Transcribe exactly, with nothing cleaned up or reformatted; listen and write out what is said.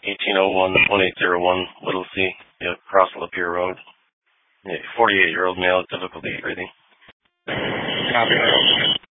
eighteen oh one, one eight zero one, Little C, yeah, across Lapeer Road. Yeah, forty-eight-year-old male, difficulty breathing. Copy.